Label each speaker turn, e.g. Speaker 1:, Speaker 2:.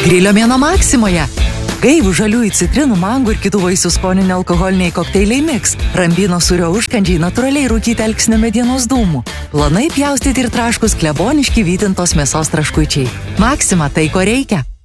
Speaker 1: Grilio mėnuo Maksimoje. Gaivų žaliųjų citrinų, mangų ir kitų vaisių skonių nealkoholiniai kokteiliai mix. Rambino sūrio užkandžiai natūraliai rūkyti elksnio medienos dūmų. Plonai pjaustyti ir traškus kleboniški vytintos mėsos traškučiai. Maksima tai, ko reikia.